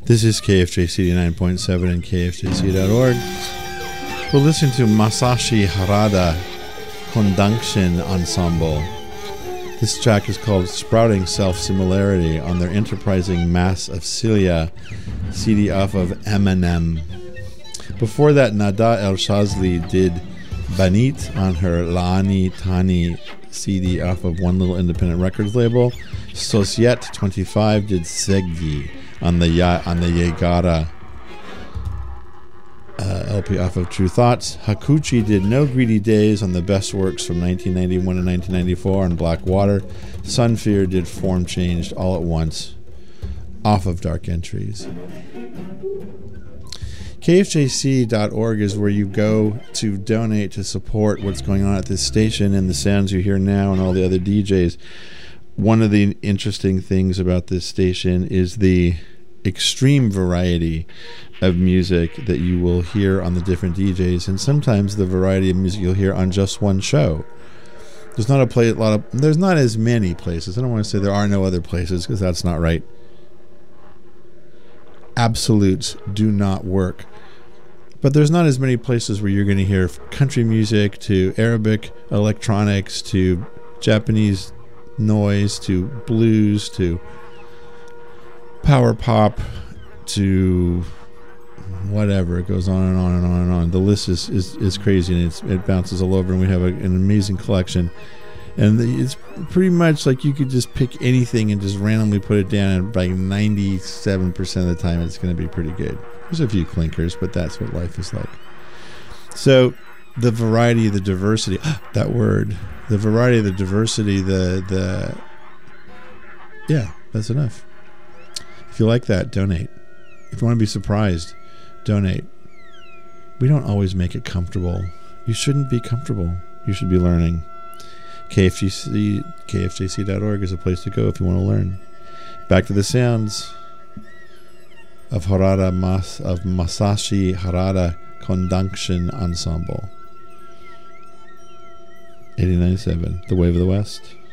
This is KFJC 89.7 and KFJC.org. We're listening to Masashi Harada Kondanshin Ensemble. This track is called Sprouting Self-Similarity on their enterprising Mass of Cilia CD off of Eminem. Before that, Nada El Shazli did Banit on her Laani Tani CD off of One Little Independent Records label. Societ 25 did Seggi on the Yegara LP off of True Thoughts. Hakuchi did No Greedy Days on the Best Works from 1991 and 1994 on Black Water. Sunfear did Form Changed All at Once off of Dark Entries. KFJC.org is where you go to donate to support what's going on at this station and the sounds you hear now and all the other DJs. One of the interesting things about this station is the extreme variety of music that you will hear on the different DJs, and sometimes the variety of music you'll hear on just one show. There's not as many places. I don't want to say there are no other places, because that's not right. Absolutes do not work. But there's not as many places where you're going to hear country music to Arabic electronics to Japanese noise to blues to power pop to whatever. It goes on and on and on and on. The list is crazy, and it bounces all over, and we have an amazing collection. And it's pretty much like you could just pick anything and just randomly put it down, and like 97% of the time it's going to be pretty good. There's a few clinkers, but that's what life is like. So the variety, the diversity, that word, the variety, the diversity, yeah, that's enough. If you like that, donate. If you want to be surprised, donate. We don't always make it comfortable. You shouldn't be comfortable. You should be learning. KFJC.org is a place to go if you want to learn. Back to the sounds of Masashi Harada Kondanshin Ensemble. 89.7, The Wave of the West.